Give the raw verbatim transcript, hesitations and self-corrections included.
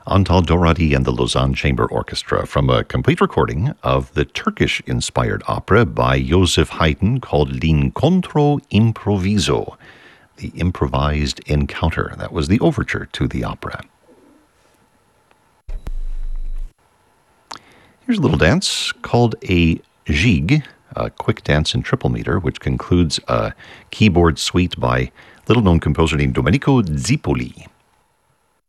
Antal Dorati and the Lausanne Chamber Orchestra from a complete recording of the Turkish-inspired opera by Joseph Haydn called L'Incontro Improviso, the improvised encounter. That was the overture to the opera. Here's a little dance called a gigue, a quick dance in triple meter, which concludes a keyboard suite by little-known composer named Domenico Zipoli.